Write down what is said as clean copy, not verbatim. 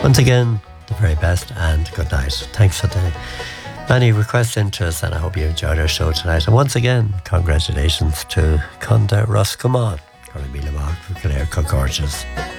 Once again, the very best and good night. Thanks for the many requests into us, and I hope you enjoyed our show tonight. And once again, congratulations to Conda Roscommon. Gormila Mark for Claire Gorgeous.